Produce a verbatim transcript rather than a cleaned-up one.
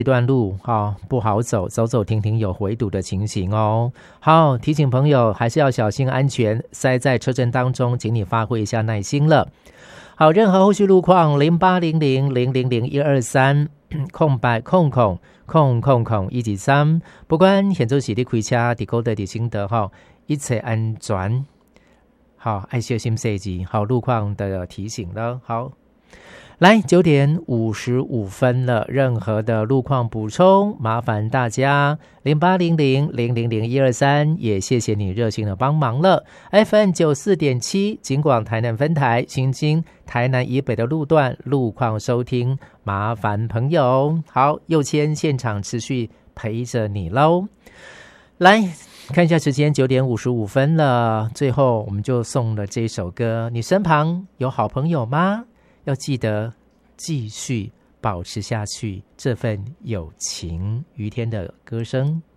一段路哦不好走，走走停停有回堵的情形哦。好，提醒朋友还是要小心安全，塞在车阵当中，请你发挥一下耐心了。好，任何后续路况零八零零零零零一二三空白空空空空空一级三，不管现在是你开车伫高德伫新德哈，一切安全。好，爱小心设计好路况的提醒了。好。来，九点五十五分了，任何的路况补充，麻烦大家零八零零零零零一二三，也谢谢你热心的帮忙了。F M 九四点七，警广台南分台，新经台南以北的路段路况收听，麻烦朋友。好，右谦现场持续陪着你喽。来看一下时间，九点五十五分了，最后我们就送了这首歌。你身旁有好朋友吗？要记得继续保持下去这份友情。于天的歌声。